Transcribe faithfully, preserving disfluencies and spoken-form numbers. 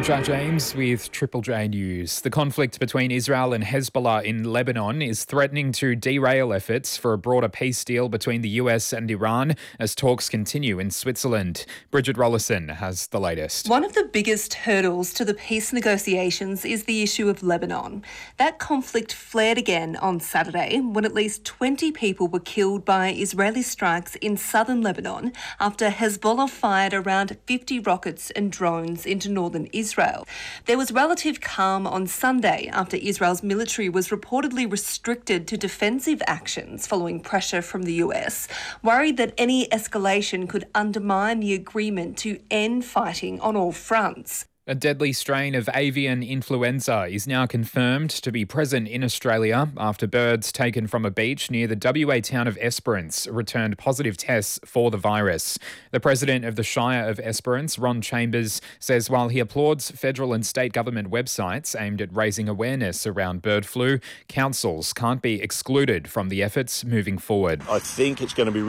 Jack James with Triple J News. The conflict between Israel and Hezbollah in Lebanon is threatening to derail efforts for a broader peace deal between the U S and Iran as talks continue in Switzerland. Bridget Rollison has the latest. One of the biggest hurdles to the peace negotiations is the issue of Lebanon. That conflict flared again on Saturday when at least twenty people were killed by Israeli strikes in southern Lebanon after Hezbollah fired around fifty rockets and drones into northern Israel. There was relative calm on Sunday after Israel's military was reportedly restricted to defensive actions following pressure from the U S, worried that any escalation could undermine the agreement to end fighting on all fronts. A deadly strain of avian influenza is now confirmed to be present in Australia after birds taken from a beach near the W A town of Esperance returned positive tests for the virus. The president of the Shire of Esperance, Ron Chambers, says while he applauds federal and state government websites aimed at raising awareness around bird flu, councils can't be excluded from the efforts moving forward. I think it's going to be